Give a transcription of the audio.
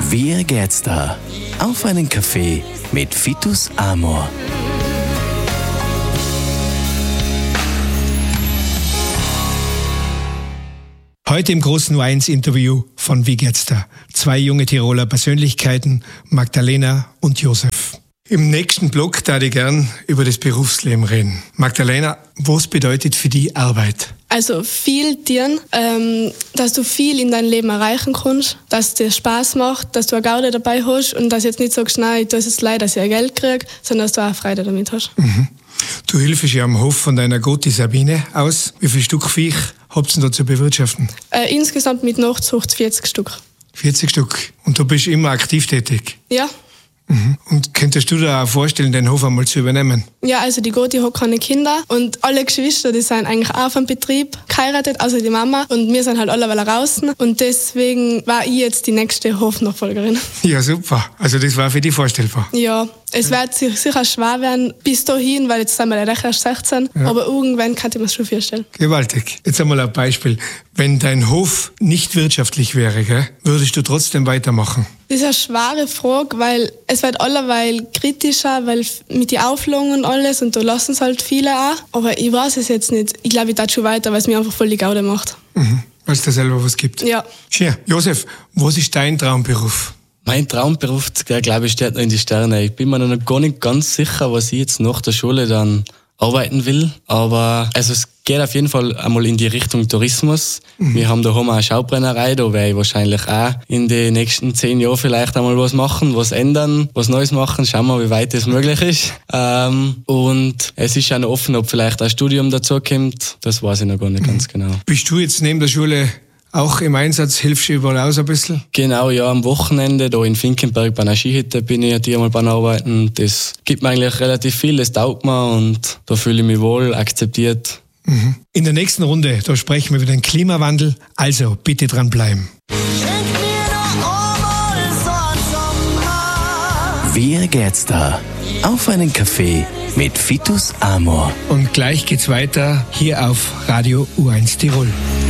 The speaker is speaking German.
Wie geht's da? Auf einen Kaffee mit Vitus Amor. Heute im großen U1-Interview von Wie geht's da? 2 junge Tiroler Persönlichkeiten, Magdalena und Josef. Im nächsten Blog darf ich gern über das Berufsleben reden. Magdalena, was bedeutet für dich Arbeit? Also viel dienen, dass du viel in deinem Leben erreichen kannst, dass es dir Spaß macht, dass du eine Gaude dabei hast und dass du jetzt nicht sagst, nein, ich tue es jetzt leid, dass ich ein Geld kriege, sondern dass du auch Freude damit hast. Mhm. Du hilfst ja am Hof von deiner Goti Sabine aus. Wie viele Stück Viech habt ihr da zu bewirtschaften? Insgesamt mit Nachzucht 40 Stück. 40 Stück. Und du bist immer aktiv tätig? Ja. Mhm. Und könntest du dir auch vorstellen, den Hof einmal zu übernehmen? Ja, also die Goti hat keine Kinder und alle Geschwister, die sind eigentlich auch vom Betrieb geheiratet, außer die Mama. Und wir sind halt alle draußen und deswegen war ich jetzt die nächste Hofnachfolgerin. Ja, super. Also das war für dich vorstellbar? Ja, es wird sicher schwer werden bis dahin, weil jetzt sind wir leider erst 16, ja. Aber irgendwann kann ich mir das schon vorstellen. Gewaltig. Jetzt einmal ein Beispiel. Wenn dein Hof nicht wirtschaftlich wäre, gell, würdest du trotzdem weitermachen? Das ist eine schwere Frage, weil es wird alleweil kritischer, weil mit den Auflagen und alles und da lassen es halt viele auch. Aber ich weiß es jetzt nicht. Ich glaube, ich darf schon weiter, weil es mir einfach voll die Gaude macht. Mhm. Weil es da selber was gibt. Ja. Schön. Josef, was ist dein Traumberuf? Mein Traumberuf, glaube ich, steht noch in die Sterne. Ich bin mir noch gar nicht ganz sicher, was ich jetzt nach der Schule dann arbeiten will. Aber also es geht auf jeden Fall einmal in die Richtung Tourismus. Mhm. Wir haben daheim eine Schaubrennerei, da werde ich wahrscheinlich auch in den nächsten 10 Jahren vielleicht einmal was machen, was ändern, was Neues machen. Schauen wir, wie weit das möglich ist. Und es ist auch noch offen, ob vielleicht ein Studium dazukommt. Das weiß ich noch gar nicht ganz genau. Bist du jetzt neben der Schule auch im Einsatz, hilfst du überall aus ein bisschen? Genau, ja, am Wochenende da in Finkenberg bei einer Skihütte bin ich die einmal beim Arbeiten. Das gibt mir eigentlich relativ viel, das taugt mir und da fühle ich mich wohl, akzeptiert. Mhm. In der nächsten Runde, da sprechen wir über den Klimawandel, also bitte dranbleiben. Wie geht's da? Auf einen Kaffee mit Vitus Amor. Und gleich geht's weiter hier auf Radio U1 Tirol.